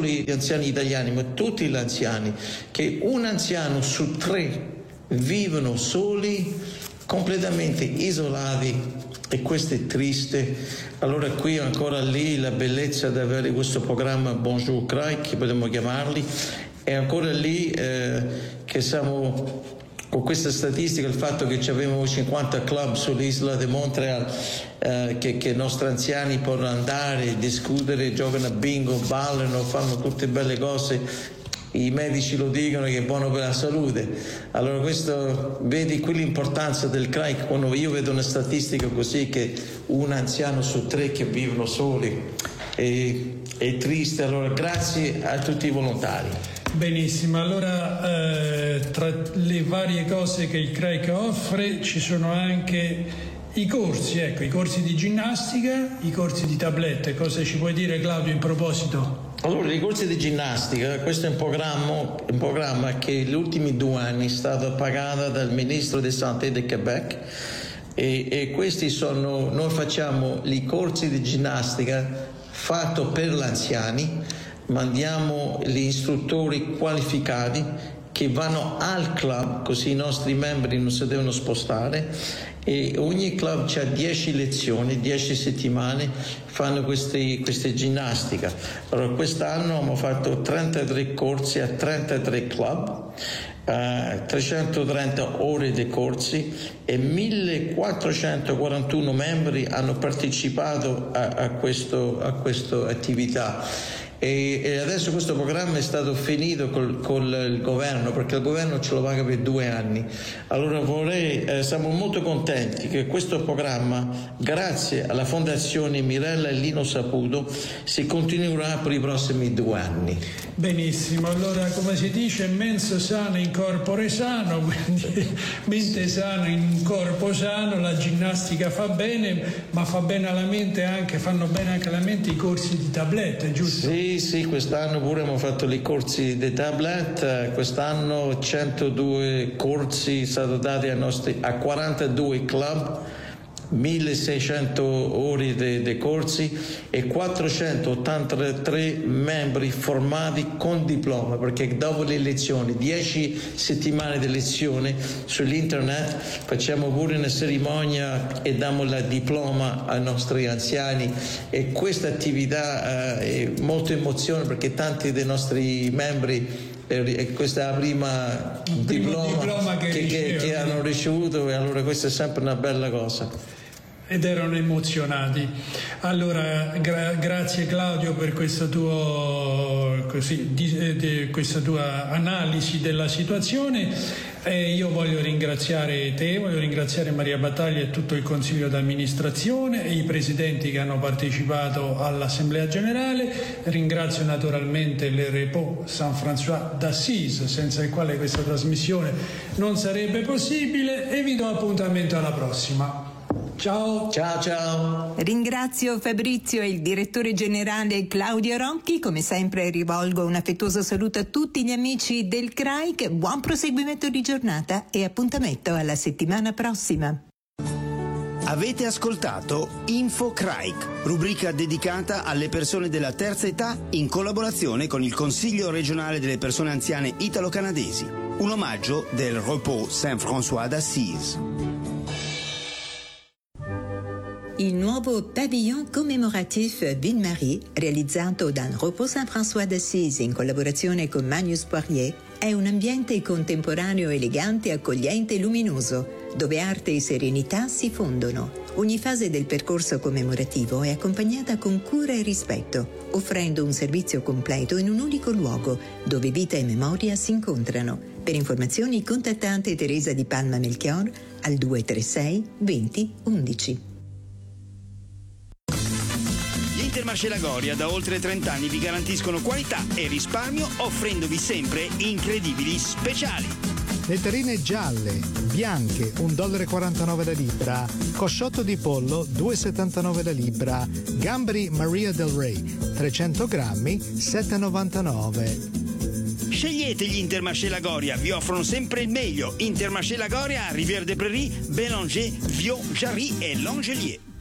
solo gli anziani italiani, ma tutti gli anziani, che un anziano su 3 vivono soli, completamente isolati, e questo è triste. Allora qui ancora lì la bellezza di avere questo programma Bonjour CRAIC, che potremmo chiamarli, è ancora lì che siamo con questa statistica, il fatto che abbiamo 50 club sull'isola di Montreal, che i nostri anziani possono andare, discutere, giocano a bingo, ballano, fanno tutte belle cose. I medici lo dicono che è buono per la salute. Allora questo, vedi qui l'importanza del CRAIC, quando io vedo una statistica così che un anziano su 3 che vivono soli, è triste. Allora grazie a tutti i volontari. Benissimo, allora tra le varie cose che il CRAIC offre ci sono anche i corsi, ecco, i corsi di ginnastica, i corsi di tablette. Cosa ci puoi dire, Claudio, in proposito? Allora, i corsi di ginnastica, questo è un programma che negli ultimi 2 anni è stato pagato dal ministro di Santé del Quebec, e questi sono, noi facciamo i corsi di ginnastica fatto per gli anziani, mandiamo gli istruttori qualificati che vanno al club, così i nostri membri non si devono spostare, e ogni club c'ha 10 lezioni, 10 settimane fanno queste ginnastica. Allora quest'anno abbiamo fatto 33 corsi a 33 club, 330 ore di corsi, e 1441 membri hanno partecipato a questa attività. E adesso questo programma è stato finito con il governo, perché il governo ce lo paga per 2 anni. Allora siamo molto contenti che questo programma, grazie alla Fondazione Mirella e Lino Saputo, si continuerà per i prossimi 2 anni. Benissimo, allora come si dice, mens sana in corpore sano, quindi mente sana in corpo sano, la ginnastica fa bene, ma fa bene alla mente anche, fanno bene anche alla mente i corsi di tablette, giusto? Sì, quest'anno pure abbiamo fatto i corsi di tablet, quest'anno 102 corsi sono dati a 42 club, 1600 ore di corsi e 483 membri formati con diploma, perché dopo le lezioni, 10 settimane di lezione sull'internet, facciamo pure una cerimonia e diamo la diploma ai nostri anziani, e questa attività è molto emozione, perché tanti dei nostri membri questa è la prima diploma che hanno ricevuto, e allora questa è sempre una bella cosa. Ed erano emozionati. Allora grazie Claudio per questo questa tua analisi della situazione, e io voglio ringraziare te, voglio ringraziare Maria Battaglia e tutto il consiglio d'amministrazione e i presidenti che hanno partecipato all'assemblea generale. Ringrazio naturalmente le Repos Saint François d'Assise, senza il quale questa trasmissione non sarebbe possibile, e vi do appuntamento alla prossima. Ciao. Ringrazio Fabrizio e il direttore generale Claudio Ronchi. Come sempre rivolgo un affettuoso saluto a tutti gli amici del CRAIC. Buon proseguimento di giornata e appuntamento alla settimana prossima. Avete ascoltato Info CRAIC, rubrica dedicata alle persone della terza età in collaborazione con il Consiglio regionale delle persone anziane italo-canadesi. Un omaggio del Repos Saint François d'Assise. Il nuovo pavillon commémoratif Ville-Marie, realizzato dal Repos Saint François d'Assise in collaborazione con Magnus Poirier, è un ambiente contemporaneo elegante, accogliente e luminoso, dove arte e serenità si fondono. Ogni fase del percorso commemorativo è accompagnata con cura e rispetto, offrendo un servizio completo in un unico luogo, dove vita e memoria si incontrano. Per informazioni contattate Teresa Di Palma Melchior al 236 20 11. Intermarché Lagoria da oltre 30 anni vi garantiscono qualità e risparmio, offrendovi sempre incredibili speciali. Letterine gialle, bianche, $1,49 la libra. Cosciotto di pollo, $2,79 la libra. Gamberi Maria del Rey, 300 grammi, $7,99. Scegliete gli Intermarché Lagoria, vi offrono sempre il meglio. Intermarché Lagoria a Rivière des Prairies, Bélanger, Viau, Jarry e Langelier.